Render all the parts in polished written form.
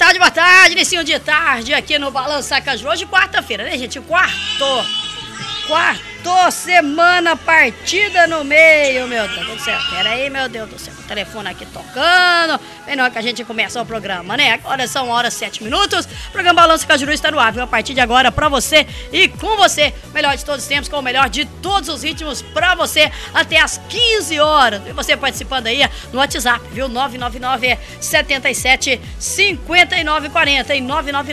boa tarde, inicinho de tarde aqui no Balança Caju. Hoje quarta-feira, né, gente? Quarto, semana partida no meio, meu Deus do céu. Pera aí, meu Deus do céu. O telefone aqui tocando. Bem na hora que a gente começa o programa, né? Agora são horas 7 minutos. O programa Balança Caju está no ar, viu? A partir de agora pra você e com você. Melhor de todos os tempos, com o melhor de todos os ritmos pra você até às 15 horas. E você participando aí no WhatsApp, viu? 999-77-5940 e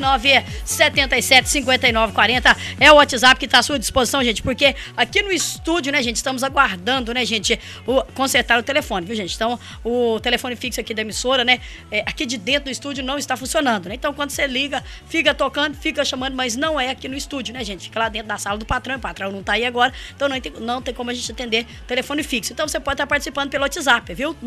999-77-5940 é o WhatsApp que tá à sua disposição, gente, porque aqui no estúdio, né, gente, estamos aguardando, né, gente, consertar o telefone, viu, gente? Então, o telefone fixo aqui da emissora, né, aqui de dentro do estúdio não está funcionando, né? Então, quando você liga, fica tocando, fica chamando, mas não é aqui no estúdio, né, gente? Fica lá dentro da sala do patrão, o patrão não tá aí agora, então não tem como a gente atender telefone fixo. Então, você pode estar participando pelo WhatsApp, viu?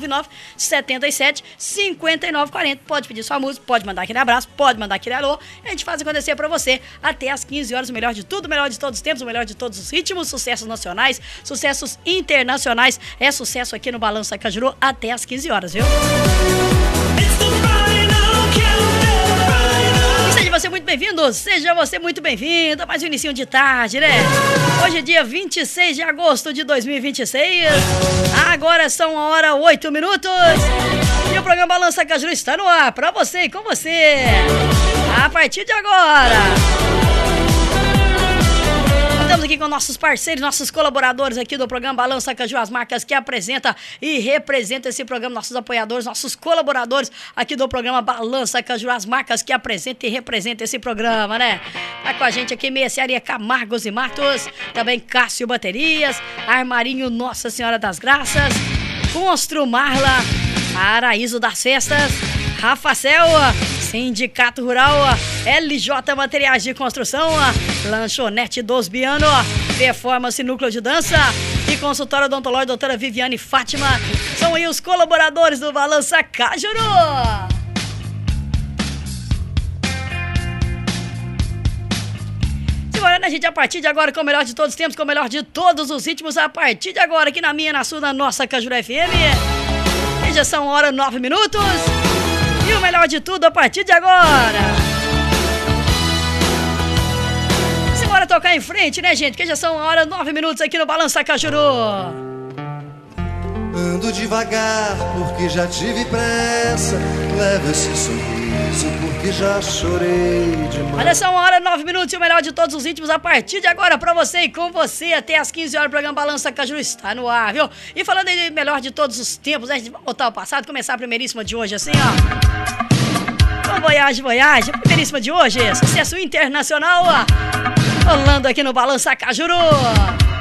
999-77-5940. Pode pedir sua música, pode mandar aquele abraço, pode mandar aquele alô, e a gente faz acontecer pra você até às 15 horas, o melhor de tudo, o melhor de todos os tempos, o melhor de todos os ritmos, sucessos nacionais, sucessos internacionais, é sucesso aqui no Balança Caju até às 15 horas, viu? E seja você muito bem-vindo, seja você muito bem-vinda, mais um inicinho de tarde, né? Hoje é dia 26 de agosto de 2026, agora são a hora 8 minutos, e o programa Balança Caju está no ar, pra você e com você, a partir de agora. Estamos aqui com nossos parceiros, nossos colaboradores aqui do programa Balança Caju, as marcas que apresenta e representa esse programa, nossos apoiadores, nossos colaboradores aqui do programa Balança Caju, as marcas que apresentam e representam esse programa, né? Tá com a gente aqui Mercearia Camargos e Matos, também Cássio Baterias, Armarinho Nossa Senhora das Graças, Constru Marla, Araíso das Festas, Rafa Selva, Sindicato Rural, LJ Materiais de Construção, Lanchonete dos Biano, Performance Núcleo de Dança e Consultório Odontológico Doutora Viviane Fátima. São aí os colaboradores do Balança Cajuru. Simbora, né, gente? A partir de agora, com o melhor de todos os tempos, com o melhor de todos os ritmos, a partir de agora, aqui na minha, na sua, na nossa Cajuru FM. E já são horas 9 minutos. E o melhor de tudo a partir de agora. Simbora tocar em frente, né, gente? Que já são horas 9 minutos aqui no Balança Cajuru. Ando devagar porque já tive pressa. Leva esse sorriso porque já chorei demais. Olha, são horas 9 minutos e o melhor de todos os ritmos a partir de agora pra você e com você até às 15 horas. O programa Balança Caju está no ar, viu? E falando aí de melhor de todos os tempos, né? A gente vai voltar ao passado, começar a primeiríssima de hoje assim, ó. Então, Voyage, a primeiríssima de hoje, sucesso internacional, ó. Rolando aqui no Balança Cajuru.